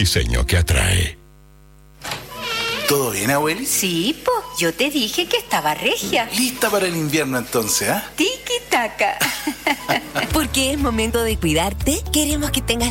Diseño que atrae. ¿Todo bien, abueli? Sí, po. Yo te dije que estaba regia. Lista para el invierno entonces, ¿ah? Tiki-taka. Porque es momento de cuidarte, queremos que tengas